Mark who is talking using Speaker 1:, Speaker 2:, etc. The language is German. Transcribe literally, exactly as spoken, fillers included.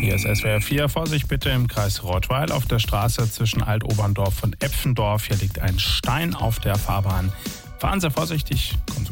Speaker 1: Hier ist S W R vier. Vorsicht bitte im Kreis Rottweil auf der Straße zwischen Altoberndorf und Epfendorf. Hier liegt ein Stein auf der Fahrbahn. Fahren Sie vorsichtig, kommen